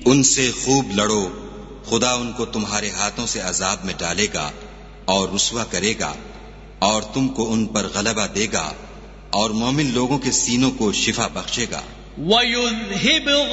उनसे खूब लड़ो, खुदा उनको तुम्हारे हाथों से अजाब में डालेगा और रुस्वा करेगा और तुमको उन पर गलबा देगा और मोमिन लोगों के सीनों को शिफा बख्शेगा।